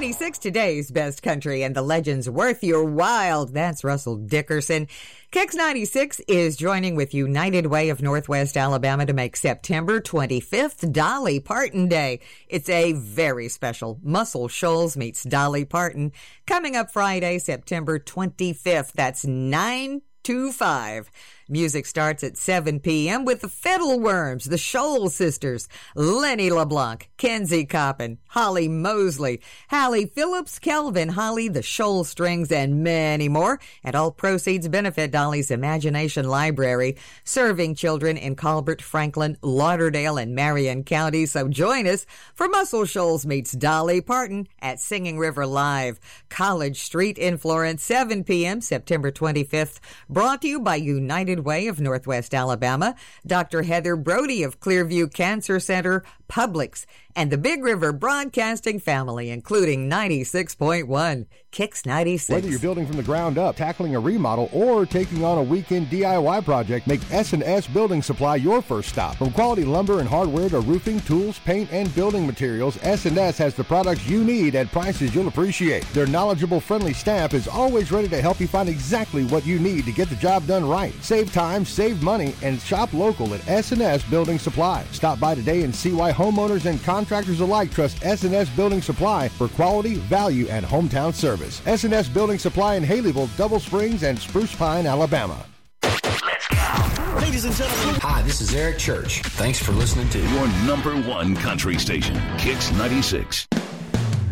96, today's best country and the legends worth your while. That's Russell Dickerson. Kix 96 is joining with United Way of Northwest Alabama to make September 25th Dolly Parton Day. It's a very special Muscle Shoals meets Dolly Parton coming up Friday, September 25th. That's 9 to 5. Music starts at 7 p.m. with the Fiddle Worms, the Shoal Sisters, Lenny LeBlanc, Kenzie Coppin, Holly Mosley, Hallie Phillips, Kelvin Holly, the Shoal Strings, and many more. And all proceeds benefit Dolly's Imagination Library, serving children in Colbert, Franklin, Lauderdale, and Marion County. So join us for Muscle Shoals meets Dolly Parton at Singing River Live, College Street in Florence, 7 p.m., September 25th. Brought to you by United Way of Northwest Alabama, Dr. Heather Brody of Clearview Cancer Center, Publix, and the Big River Broadcasting family, including 96.1 Kix 96. Whether you're building from the ground up, tackling a remodel, or taking on a weekend DIY project, make S&S Building Supply your first stop. From quality lumber and hardware to roofing, tools, paint, and building materials, S&S has the products you need at prices you'll appreciate. Their knowledgeable, friendly staff is always ready to help you find exactly what you need to get the job done right. Save time, save money, and shop local at S&S Building Supply. Stop by today and see why homeowners and contractors alike trust S&S Building Supply for quality, value, and hometown service. S&S Building Supply in Haleyville, Double Springs, and Spruce Pine, Alabama. Let's go. Ladies and gentlemen. Hi, this is Eric Church. Thanks for listening to your number one country station, Kix 96.